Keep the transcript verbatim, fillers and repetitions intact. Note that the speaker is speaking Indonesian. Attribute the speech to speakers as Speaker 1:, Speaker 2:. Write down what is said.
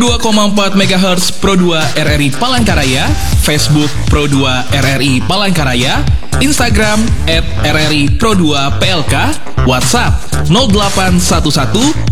Speaker 1: dua koma empat megahertz Pro dua R R I Palangkaraya, Facebook Pro dua R R I Palangkaraya, Instagram at R R I Pro dua P L K, WhatsApp nol delapan satu satu